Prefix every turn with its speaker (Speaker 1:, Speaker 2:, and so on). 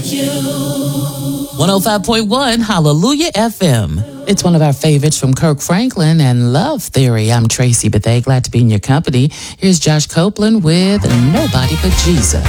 Speaker 1: 105.1 Hallelujah FM. It's one of our favorites from Kirk Franklin and Love Theory. I'm Tracy Bethea, glad to be in your company. Here's Josh Copeland with Nobody But Jesus.